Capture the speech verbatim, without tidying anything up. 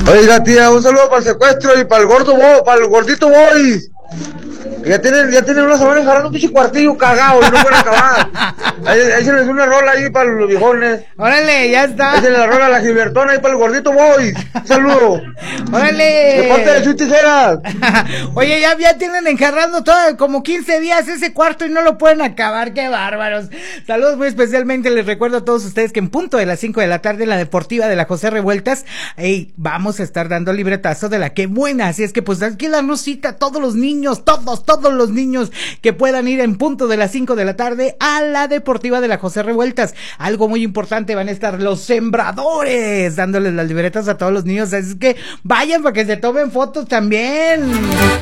Oiga, tía, un saludo para el secuestro y para el gordo, Bo- para el gordito Boys. Ya tienen, ya tienen una semana enjarrando un pinche cuartillo cagado y no pueden acabar. Ahí, ahí se les dio una rola ahí para los viejones. Órale, ya está. Ahí se les la rola a la Gibertona ahí para el gordito Boys. Un saludo. Órale. De parte de sus tijeras. Oye, ya, ya tienen enjarrando todo como quince días ese cuarto y no lo pueden acabar. Qué bárbaros. Saludos muy especialmente. Les recuerdo a todos ustedes que en punto de las cinco de la tarde en la Deportiva de la José Revueltas, hey, vamos a estar dando libretazo de la Qué Buena. Así es que pues aquí la cita a todos los niños, todos, todos los niños que puedan ir en punto de las cinco de la tarde a la Deportiva de la José Revueltas. Algo muy importante, van a estar los sembradores dándoles las libretas a todos los niños. Así es que vayan para que se tomen fotos también.